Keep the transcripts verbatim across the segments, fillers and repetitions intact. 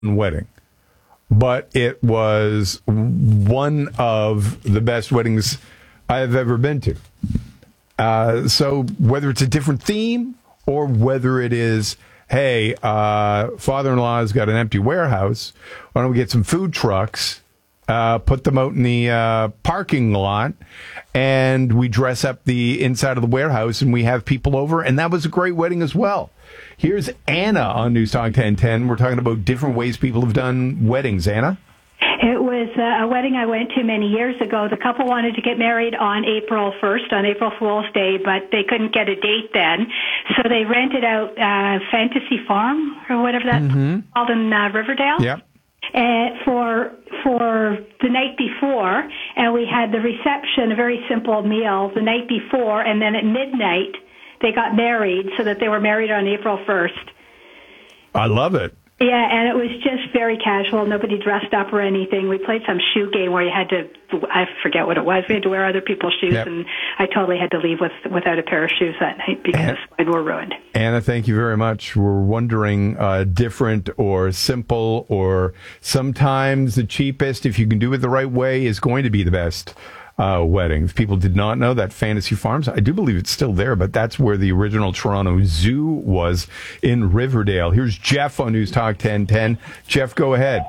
wedding, but it was one of the best weddings I've ever been to. Uh, so whether it's a different theme or whether it is, hey, uh, father-in-law's got an empty warehouse, why don't we get some food trucks, uh, put them out in the uh, parking lot, and we dress up the inside of the warehouse and we have people over, and that was a great wedding as well. Here's Anna on News Talk ten ten. We're talking about different ways people have done weddings. Anna? It was uh, a wedding I went to many years ago. The couple wanted to get married on April first, on April Fool's Day, but they couldn't get a date then. So they rented out uh, Fantasy Farm, or whatever that's mm-hmm. called in uh, Riverdale. Yep. Uh, for for the night before, and we had the reception, a very simple meal, the night before, and then at midnight they got married, so that they were married on April first. I love it. Yeah, and it was just very casual. Nobody dressed up or anything. We played some shoe game where you had to, I forget what it was, we had to wear other people's shoes, yep. and I totally had to leave with without a pair of shoes that night because mine were ruined. Anna, thank you very much. We're wondering uh, different or simple or sometimes the cheapest, if you can do it the right way, is going to be the best. Uh, wedding. If people did not know that Fantasy Farms, I do believe it's still there, but that's where the original Toronto Zoo was, in Riverdale. Here's Jeff on News Talk ten ten. Jeff, go ahead.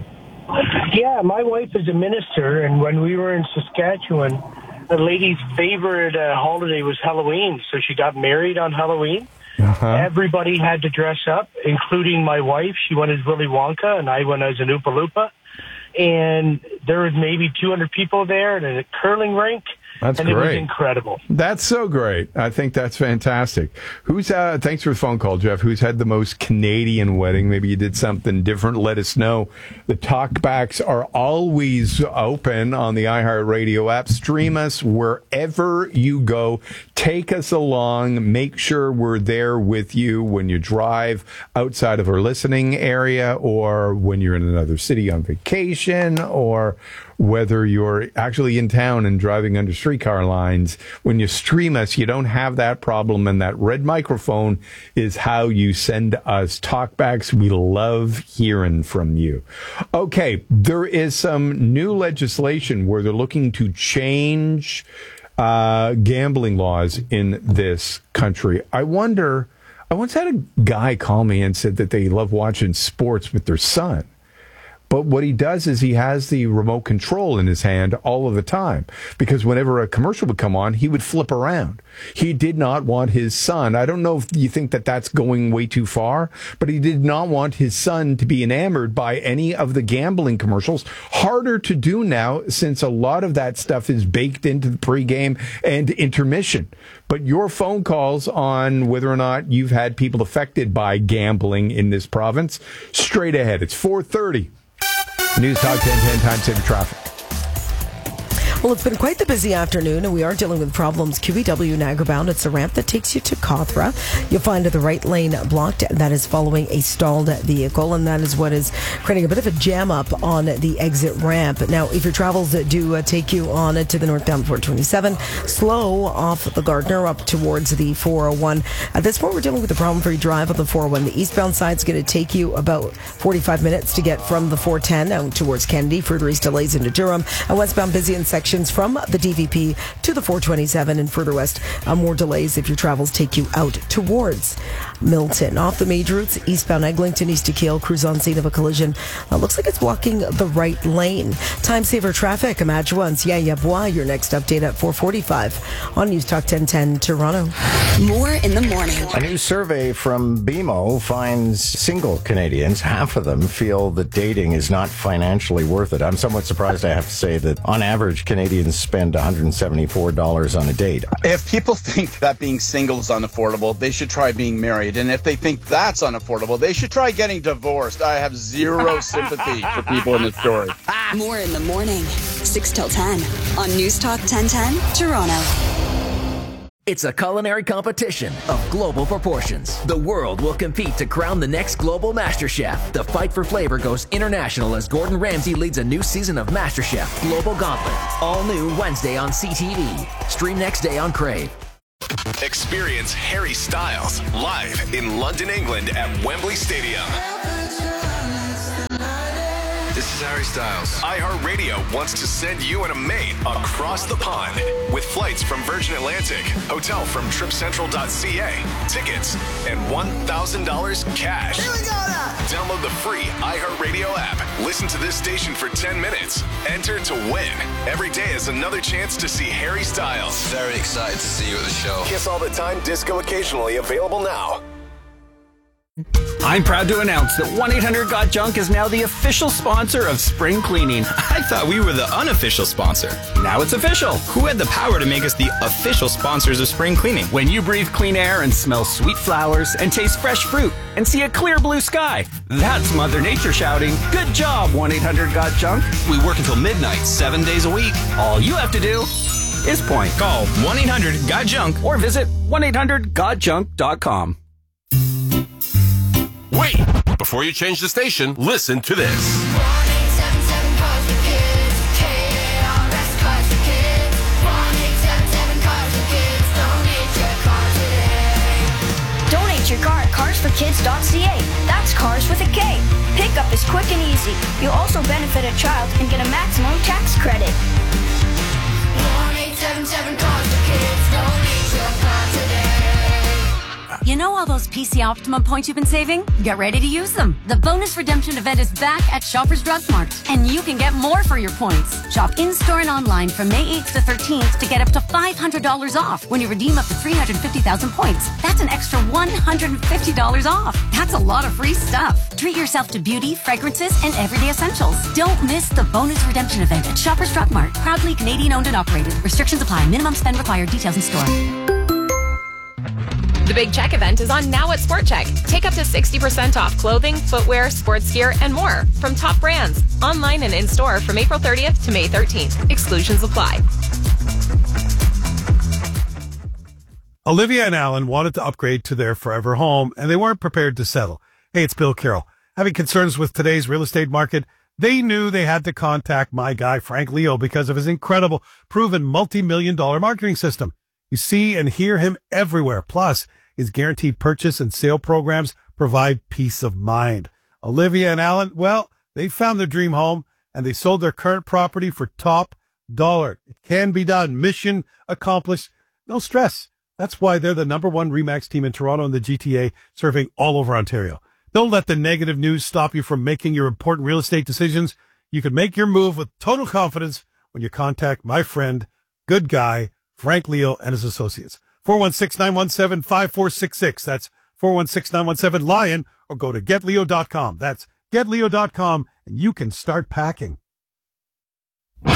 Yeah, my wife is a minister, and when we were in Saskatchewan, the lady's favorite uh, holiday was Halloween, so she got married on Halloween. Uh-huh. Everybody had to dress up, including my wife. She went as Willy Wonka, and I went as an Oompa Loompa. And there was maybe two hundred people there at a curling rink. That's and great. It was incredible. That's so great. I think that's fantastic. Who's uh, thanks for the phone call, Jeff. Who's had the most Canadian wedding? Maybe you did something different. Let us know. The talkbacks are always open on the iHeartRadio app. Stream us wherever you go. Take us along. Make sure we're there with you when you drive outside of our listening area, or when you're in another city on vacation, or whether you're actually in town and driving under streetcar lines. When you stream us, you don't have that problem, and that red microphone is how you send us talkbacks. We love hearing from you. Okay, there is some new legislation where they're looking to change uh, gambling laws in this country. I wonder, I once had a guy call me and said that they love watching sports with their son. But what he does is he has the remote control in his hand all of the time, because whenever a commercial would come on, he would flip around. He did not want his son. I don't know if you think that that's going way too far, but he did not want his son to be enamored by any of the gambling commercials. Harder to do now, since a lot of that stuff is baked into the pregame and intermission. But your phone calls on whether or not you've had people affected by gambling in this province, straight ahead. It's four thirty. News Talk ten ten, time saver traffic. Well, it's been quite the busy afternoon, and we are dealing with problems. Q E W Niagara bound. It's a ramp that takes you to Cawthra. You'll find the right lane blocked. That is following a stalled vehicle, and that is what is creating a bit of a jam up on the exit ramp. Now, if your travels do uh, take you on to the northbound four twenty-seven, slow off the Gardner up towards the four oh one. At this point, we're dealing with a problem for your drive on the four oh one. The eastbound side is going to take you about forty-five minutes to get from the four ten out towards Kennedy. Further east delays into Durham. And westbound busy in section from the D V P to the four twenty-seven, and further west, uh, more delays if your travels take you out towards Milton. Off the major routes, eastbound Eglinton, east to Kiel, crews on scene of a collision. Uh, looks like it's blocking the right lane. Time saver traffic, Amadjoa and Siaya Bois. Your next update at four forty-five on News Talk ten ten Toronto. More in the morning. A new survey from B M O finds single Canadians, half of them, feel that dating is not financially worth it. I'm somewhat surprised, I have to say, that on average, Canadians spend one hundred seventy-four dollars on a date. If people think that being single is unaffordable, they should try being married. And if they think that's unaffordable, they should try getting divorced. I have zero sympathy for people in this story. More in the morning, six till ten on News Talk ten ten Toronto. It's a culinary competition of global proportions. The world will compete to crown the next global MasterChef. The fight for flavor goes international as Gordon Ramsay leads a new season of MasterChef Global Gauntlet. All new Wednesday on C T V. Stream next day on Crave. Experience Harry Styles live in London, England at Wembley Stadium. This is Harry Styles. iHeartRadio wants to send you and a mate across the pond with flights from Virgin Atlantic, hotel from trip central dot c a, tickets, and one thousand dollars cash. Here we go now. Download the free iHeartRadio app. Listen to this station for ten minutes. Enter to win. Every day is another chance to see Harry Styles. Very excited to see you at the show. Kiss All the Time Disco occasionally available now. I'm proud to announce that one eight hundred got junk is now the official sponsor of spring cleaning. I thought we were the unofficial sponsor. Now it's official. Who had the power to make us the official sponsors of spring cleaning? When you breathe clean air and smell sweet flowers and taste fresh fruit and see a clear blue sky, that's Mother Nature shouting, "Good job, one eight hundred got junk." We work until midnight, seven days a week. All you have to do is point. Call one eight hundred got junk or visit one eight hundred got junk dot com. Wait! Before you change the station, listen to this. one eight seven seven cars for kids. K A R S cars for kids. one eight seven seven cars for kids. Donate your car today. Donate your car at cars for kids dot c a. That's cars with a K. Pickup is quick and easy. You'll also benefit a child and get a maximum tax credit. one eight seven seven cars for kids. Donate your car today. You know all those P C Optimum points you've been saving? Get ready to use them. The bonus redemption event is back at Shoppers Drug Mart, and you can get more for your points. Shop in-store and online from May eighth to thirteenth to get up to five hundred dollars off when you redeem up to three hundred fifty thousand points. That's an extra one hundred fifty dollars off. That's a lot of free stuff. Treat yourself to beauty, fragrances, and everyday essentials. Don't miss the bonus redemption event at Shoppers Drug Mart. Proudly Canadian owned and operated. Restrictions apply. Minimum spend required. Details in store. The Big Check event is on now at Sport Check. Take up to sixty percent off clothing, footwear, sports gear, and more from top brands. Online and in-store from April thirtieth to May thirteenth. Exclusions apply. Olivia and Alan wanted to upgrade to their forever home, and they weren't prepared to settle. Hey, it's Bill Carroll. Having concerns with today's real estate market, they knew they had to contact my guy, Frank Leo, because of his incredible, proven multi-million dollar marketing system. You see and hear him everywhere. Plus, his guaranteed purchase and sale programs provide peace of mind. Olivia and Alan, well, they found their dream home and they sold their current property for top dollar. It can be done. Mission accomplished. No stress. That's why they're the number one RE/MAX team in Toronto and the G T A, serving all over Ontario. Don't let the negative news stop you from making your important real estate decisions. You can make your move with total confidence when you contact my friend, good guy, Frank Leo and his associates. four one six, nine one seven, five four six six. That's four one six, nine one seven, LION, or go to get leo dot com. That's get leo dot com, and you can start packing. You're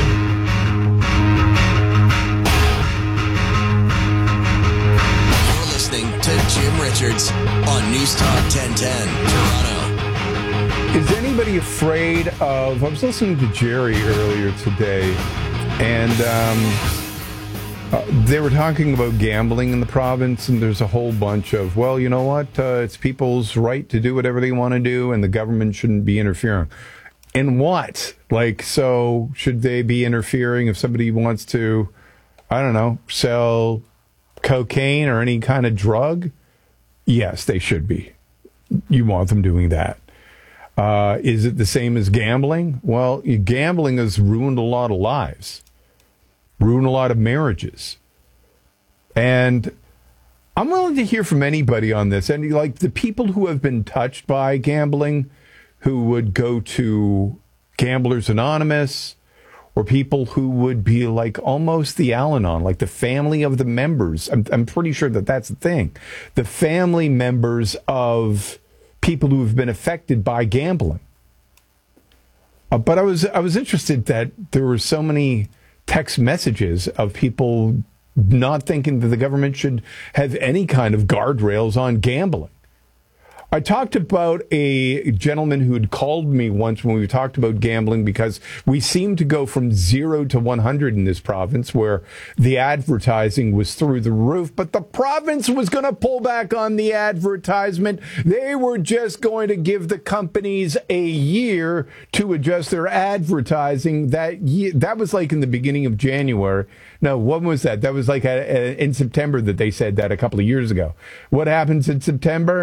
listening to Jim Richards on News Talk ten ten, Toronto. Is anybody afraid of... I was listening to Jerry earlier today, and... um Uh, they were talking about gambling in the province, and there's a whole bunch of, well, you know what, uh, it's people's right to do whatever they want to do, and the government shouldn't be interfering. In what? Like, so should they be interfering if somebody wants to, I don't know, sell cocaine or any kind of drug? Yes, they should be. You want them doing that. Uh, is it the same as gambling? Well, gambling has ruined a lot of lives. Ruin a lot of marriages. And I'm willing to hear from anybody on this. And like the people who have been touched by gambling, who would go to Gamblers Anonymous, or people who would be like almost the Al-Anon, like the family of the members. I'm, I'm pretty sure that that's the thing. The family members of people who have been affected by gambling. Uh, but I was I was interested that there were so many text messages of people not thinking that the government should have any kind of guardrails on gambling. I talked about a gentleman who had called me once when we talked about gambling, because we seem to go from zero to one hundred in this province, where the advertising was through the roof, but the province was going to pull back on the advertisement. They were just going to give the companies a year to adjust their advertising. That year, that was like in the beginning of January. No, when was that? That was like a, a, in September that they said that a couple of years ago. What happens in September?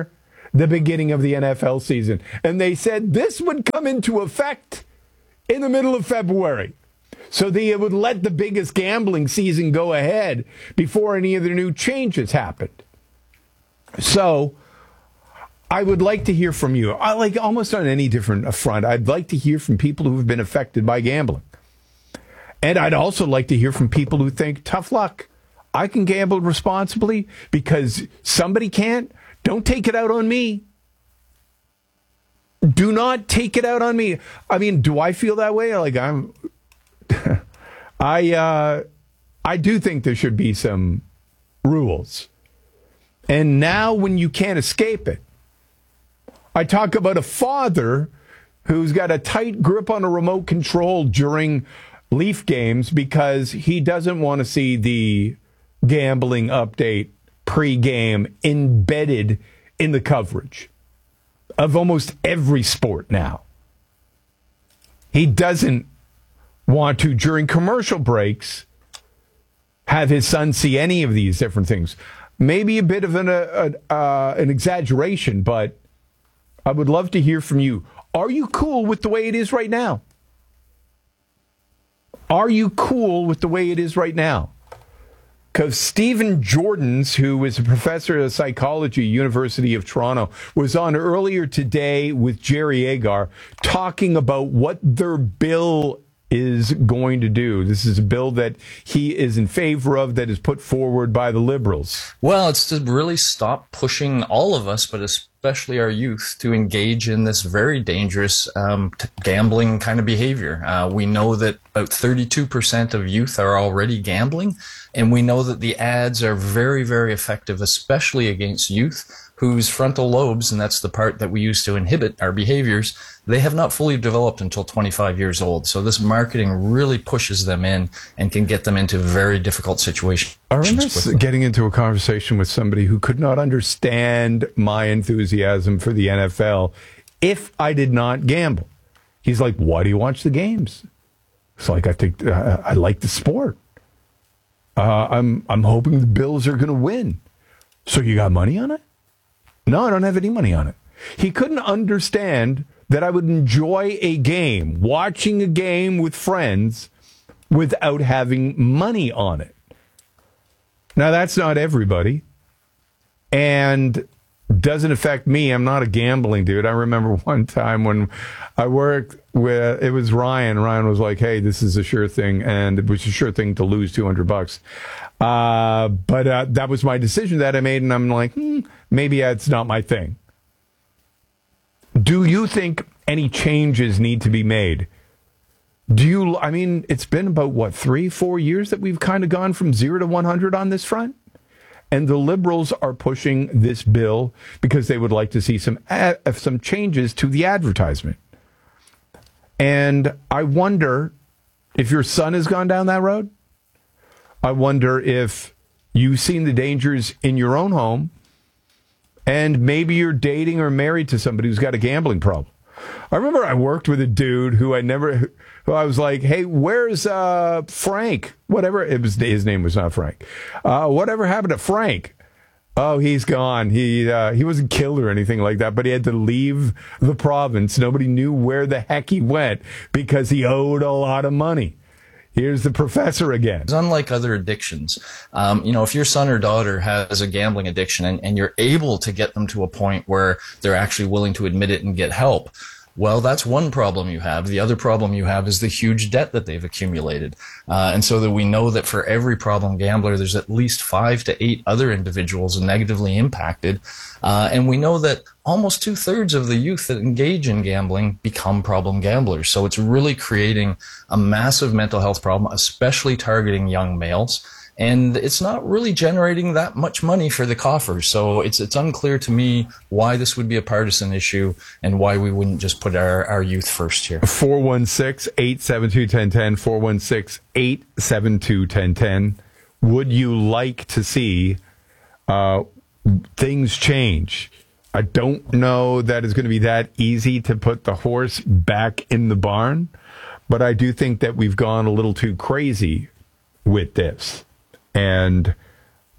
the beginning of the N F L season. And they said this would come into effect in the middle of February. So they would let the biggest gambling season go ahead before any of the new changes happened. So I would like to hear from you. I like almost on any different front. I'd like to hear from people who have been affected by gambling. And I'd also like to hear from people who think, tough luck. I can gamble responsibly because somebody can't. Don't take it out on me. Do not take it out on me. I mean, do I feel that way? Like I'm, I, uh, I do think there should be some rules. And now when you can't escape it, I talk about a father who's got a tight grip on a remote control during Leaf games because he doesn't want to see the gambling update pre-game embedded in the coverage of almost every sport now. He doesn't want to, during commercial breaks, have his son see any of these different things. Maybe a bit of an, uh, uh, an exaggeration, but I would love to hear from you. Are you cool with the way it is right now? Are you cool with the way it is right now? Because Stephen Jordans, who is a professor of psychology at University of Toronto, was on earlier today with Jerry Agar talking about what their bill is going to do. This is a bill that he is in favor of that is put forward by the Liberals. Well, it's to really stop pushing all of us, but especially our youth, to engage in this very dangerous um, t- gambling kind of behavior. Uh, we know that about thirty-two percent of youth are already gambling, and we know that the ads are very, very effective, especially against youth whose frontal lobes, and that's the part that we use to inhibit our behaviors, they have not fully developed until twenty-five years old. So this marketing really pushes them in and can get them into very difficult situations. I remember getting into a conversation with somebody who could not understand my enthusiasm for the N F L if I did not gamble. He's like, why do you watch the games? It's like, I think uh, I like the sport. Uh, I'm I'm hoping the Bills are going to win. So you got money on it? No, I don't have any money on it. He couldn't understand that I would enjoy a game, watching a game with friends, without having money on it. Now, that's not everybody, and doesn't affect me. I'm not a gambling dude. I remember one time when I worked with, it was Ryan. Ryan was like, hey, this is a sure thing, and it was a sure thing to lose two hundred bucks. Uh, but uh, that was my decision that I made, and I'm like, hmm, maybe it's not my thing. Do you think any changes need to be made? Do you, I mean, it's been about, what, three, four years that we've kind of gone from zero to one hundred on this front? And the Liberals are pushing this bill because they would like to see some ad, some changes to the advertisement. And I wonder if your son has gone down that road. I wonder if you've seen the dangers in your own home, and maybe you're dating or married to somebody who's got a gambling problem. I remember I worked with a dude who I never, who I was like, hey, where's uh, Frank? Whatever, it was, his name was not Frank. Uh, whatever happened to Frank? Oh, he's gone. He uh, he wasn't killed or anything like that, but he had to leave the province. Nobody knew where the heck he went because he owed a lot of money. Here's the professor again. It's unlike other addictions. Um, you know, if your son or daughter has a gambling addiction and, and you're able to get them to a point where they're actually willing to admit it and get help, well, that's one problem you have. The other problem you have is the huge debt that they've accumulated. Uh, and so that we know that for every problem gambler, there's at least five to eight other individuals negatively impacted. Uh, and we know that almost two thirds of the youth that engage in gambling become problem gamblers. So it's really creating a massive mental health problem, especially targeting young males. And it's not really generating that much money for the coffers. So it's it's unclear to me why this would be a partisan issue and why we wouldn't just put our, our youth first here. four one six, eight seven two, one zero one zero, four one six, eight seven two, one zero one zero. Would you like to see uh, things change? I don't know that it's going to be that easy to put the horse back in the barn, but I do think that we've gone a little too crazy with this. And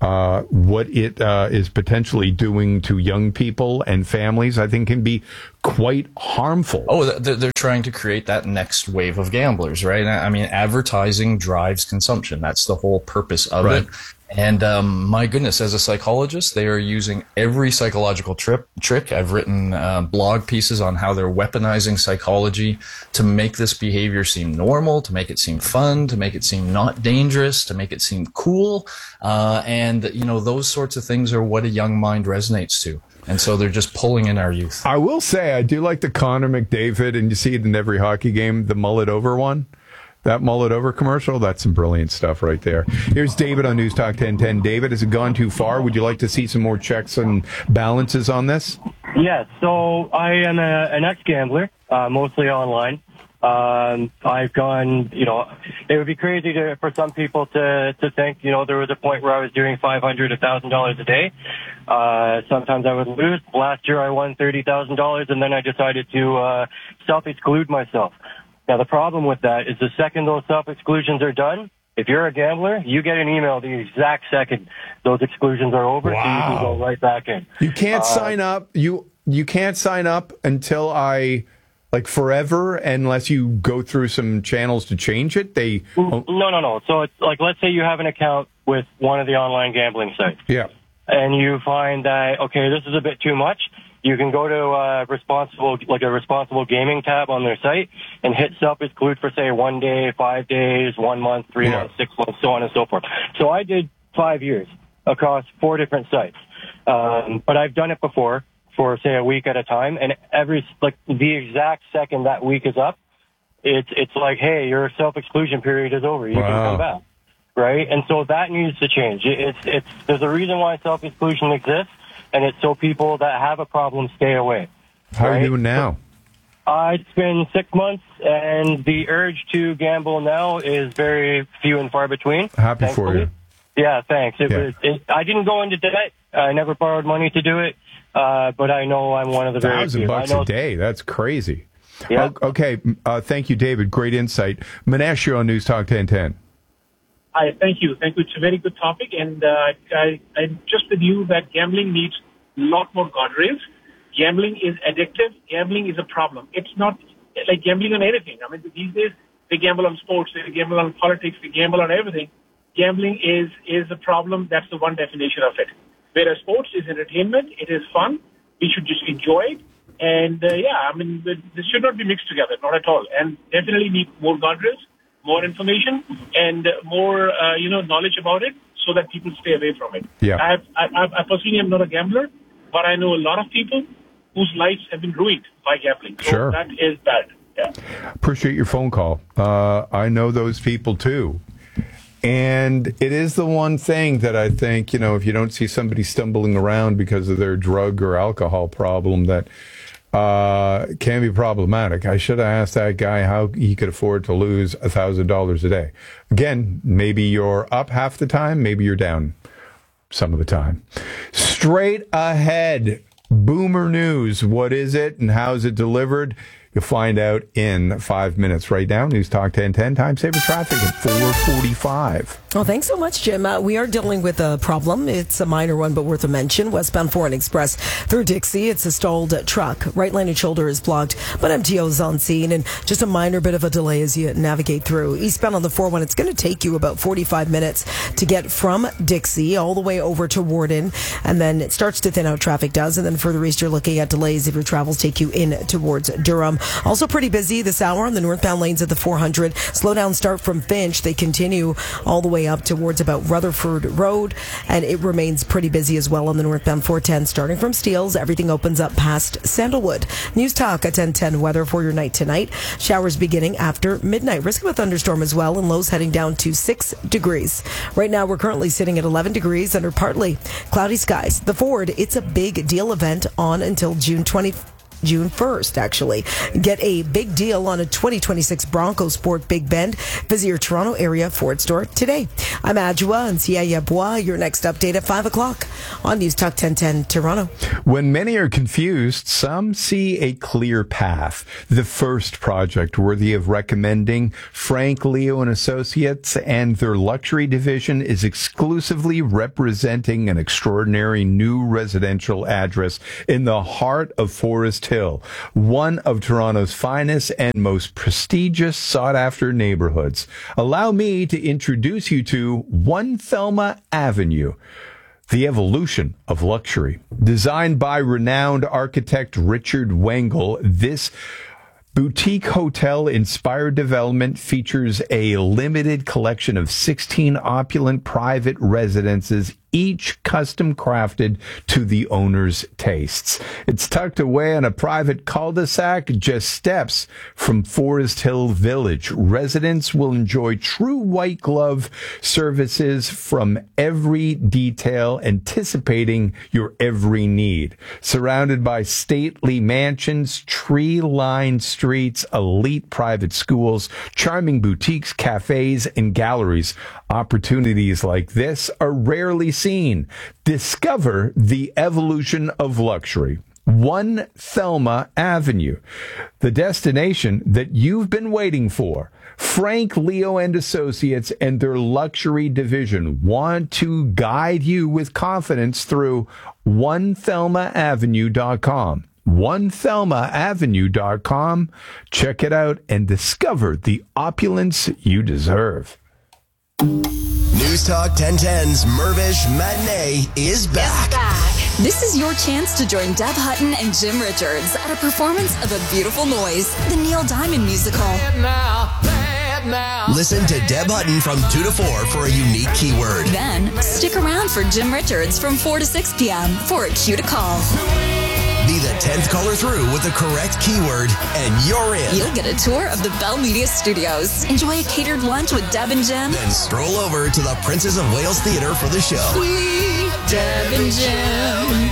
uh, what it uh, is potentially doing to young people and families, I think can be quite harmful. Oh, they're, they're trying to create that next wave of gamblers, right? I mean, advertising drives consumption. That's the whole purpose of Right. it. And um, my goodness, as a psychologist, they are using every psychological trip, trick. I've written uh, blog pieces on how they're weaponizing psychology to make this behavior seem normal, to make it seem fun, to make it seem not dangerous, to make it seem cool. Uh, and, you know, those sorts of things are what a young mind resonates to. And so they're just pulling in our youth. I will say, I do like the Connor McDavid, and you see it in every hockey game, the mullet over one. That mullet over commercial, that's some brilliant stuff right there. Here's David on News Talk ten ten. David, has it gone too far? Would you like to see some more checks and balances on this? Yes, so I am a, an ex-gambler, uh, mostly online. Um, I've gone, you know, it would be crazy to, for some people to, to think, you know, there was a point where I was doing five hundred dollars, one thousand dollars a day. Uh, sometimes I would lose. Last year I won thirty thousand dollars, and then I decided to uh, self-exclude myself. Now, the problem with that is the second those self-exclusions are done, if you're a gambler, you get an email the exact second those exclusions are over, Wow. so you can go right back in. You can't Uh, sign up. You you can't sign up until I like forever, unless you go through some channels to change it. They No, no, no. So it's like, let's say you have an account with one of the online gambling sites. Yeah. And you find that, okay, this is a bit too much. You can go to uh, responsible, like a responsible gaming tab on their site and hit self-exclude for, say, one day, five days, one month, three Yeah. months, six months, so on and so forth. So I did five years across four different sites. Um, but I've done it before for, say, a week at a time. And every, like, the exact second that week is up, it's, it's like, hey, your self-exclusion period is over. You Wow. can come back. Right? And so that needs to change. It's, it's, there's a reason why self-exclusion exists. And it's so people that have a problem stay away. How are right? you doing now? Uh, it's been six months, and the urge to gamble now is very few and far between. Happy for you. Yeah, thanks. It Yeah. was. It, I didn't go into debt. I never borrowed money to do it, uh, but I know I'm one of the very Thousand few. bucks I know, a day. That's crazy. Yeah. O- Okay. Uh, thank you, David. Great insight. Manesh, you're on News Talk ten ten. Hi, thank you. Thank you. It's a very good topic, and uh, I, I'm just with you that gambling needs a lot more guardrails. Gambling is addictive. Gambling is a problem. It's not like gambling on anything. I mean, these days they gamble on sports, they gamble on politics, they gamble on everything. Gambling is is a problem. That's the one definition of it. Whereas sports is entertainment, it is fun. We should just enjoy it. And uh, yeah, I mean, this should not be mixed together, not at all. And definitely need more guardrails, more information, and more, uh, you know, knowledge about it so that people stay away from it. Yeah. I, have, I, I personally am not a gambler, but I know a lot of people whose lives have been ruined by gambling. So Sure. that is bad. Yeah. Appreciate your phone call. Uh, I know those people too. And it is the one thing that I think, you know, if you don't see somebody stumbling around because of their drug or alcohol problem, that uh, can be problematic. I should have asked that guy how he could afford to lose one thousand dollars a day. Again, maybe you're up half the time, maybe you're down some of the time. Straight ahead, Boomer News. What is it and how is it delivered? You'll find out in five minutes. Right now, News Talk ten ten, time saver traffic at four forty-five. Well, thanks so much, Jim. Uh, we are dealing with a problem. It's a minor one, but worth a mention. Westbound Foreign Express through Dixie. It's a stalled truck. Right lane and shoulder is blocked, but M T O is on scene, and just a minor bit of a delay as you navigate through. Eastbound on the four one, it's going to take you about forty-five minutes to get from Dixie all the way over to Warden, and then it starts to thin out, traffic does, and then further east, you're looking at delays if your travels take you in towards Durham. Also pretty busy this hour on the northbound lanes at the four hundred. Slow down start from Finch. They continue all the way up towards about Rutherford Road, and it remains pretty busy as well on the northbound four ten starting from Steeles. Everything opens up past Sandalwood. News Talk at ten ten weather for your night tonight. Showers beginning after midnight. Risk of a thunderstorm as well, and lows heading down to six degrees. Right now we're currently sitting at eleven degrees under partly cloudy skies. The Ford, it's a big deal event on until June twentieth. June first, actually. Get a big deal on a twenty twenty-six Bronco Sport Big Bend. Visit your Toronto area Ford store today. I'm Adjua and Siaya Bois. Your next update at five o'clock on News Talk ten ten Toronto. When many are confused, some see a clear path. The first project worthy of recommending, Frank Leo and Associates and their luxury division is exclusively representing an extraordinary new residential address in the heart of Forest Hill, one of Toronto's finest and most prestigious sought-after neighborhoods. Allow me to introduce you to One Thelma Avenue, the evolution of luxury. Designed by renowned architect Richard Wengel, this boutique hotel-inspired development features a limited collection of sixteen opulent private residences, each custom crafted to the owner's tastes. It's tucked away on a private cul-de-sac just steps from Forest Hill Village. Residents will enjoy true white glove services from every detail, anticipating your every need. Surrounded by stately mansions, tree-lined streets, elite private schools, charming boutiques, cafes, and galleries. Opportunities like this are rarely seen. Discover the evolution of luxury. One Thelma Avenue, the destination that you've been waiting for. Frank Leo and Associates and their luxury division want to guide you with confidence through one thelma avenue dot com. one thelma avenue dot com. Check it out and discover the opulence you deserve. News Talk ten ten's Mirvish Matinee is back. This is your chance to join Deb Hutton and Jim Richards at a performance of A Beautiful Noise, the Neil Diamond musical. Now, now. Listen to Deb Hutton from two to four for a unique keyword. Then, stick around for Jim Richards from four to six p.m. for a cue to call. Be the tenth caller through with the correct keyword, and you're in. You'll get a tour of the Bell Media Studios. Enjoy a catered lunch with Deb and Jim. Then stroll over to the Princess of Wales Theatre for the show. Sweet Deb and Jim.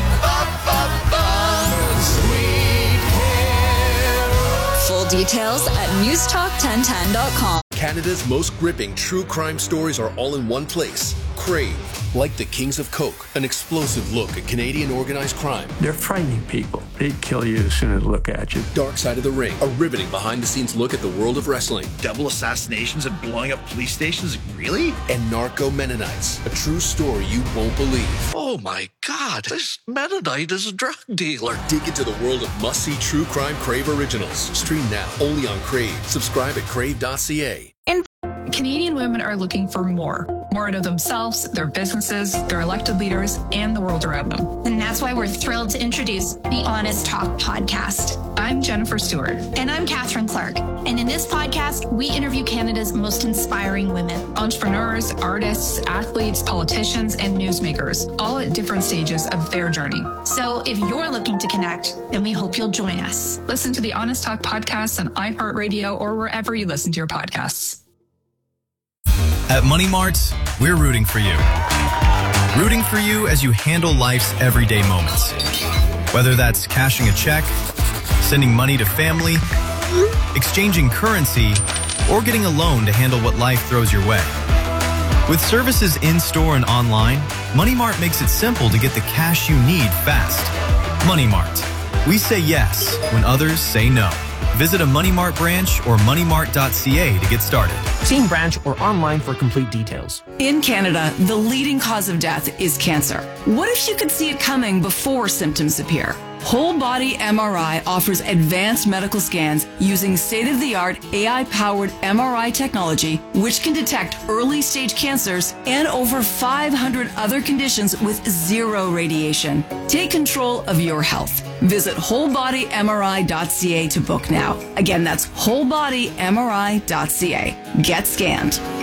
Full details at news talk ten ten dot com. Canada's most gripping true crime stories are all in one place. Crave. Like the Kings of Coke, an explosive look at Canadian organized crime. They're frightening people. They'd kill you as soon as they look at you. Dark Side of the Ring, a riveting behind-the-scenes look at the world of wrestling. Double assassinations and blowing up police stations? Really? And Narco Mennonites, a true story you won't believe. Oh my God, this Mennonite is a drug dealer. Dig into the world of must-see true crime Crave originals. Stream now, only on Crave. Subscribe at crave dot c a. And Canadian women are looking for more. More out of themselves, their businesses, their elected leaders, and the world around them. And that's why we're thrilled to introduce the Honest Talk podcast. I'm Jennifer Stewart. And I'm Catherine Clark. And in this podcast, we interview Canada's most inspiring women. Entrepreneurs, artists, athletes, politicians, and newsmakers, all at different stages of their journey. So if you're looking to connect, then we hope you'll join us. Listen to the Honest Talk podcast on iHeartRadio or wherever you listen to your podcasts. At Money Mart, we're rooting for you. Rooting for you as you handle life's everyday moments. Whether that's cashing a check, sending money to family, exchanging currency, or getting a loan to handle what life throws your way. With services in-store and online, Money Mart makes it simple to get the cash you need fast. Money Mart. We say yes when others say no. Visit a Money Mart branch or money mart dot c a to get started. See in branch or online for complete details. In Canada, the leading cause of death is cancer. What if you could see it coming before symptoms appear? Whole Body M R I offers advanced medical scans using state-of-the-art A I-powered M R I technology, which can detect early-stage cancers and over five hundred other conditions with zero radiation. Take control of your health. Visit whole body m r i dot c a to book now. Again, that's whole body m r i dot c a. Get scanned.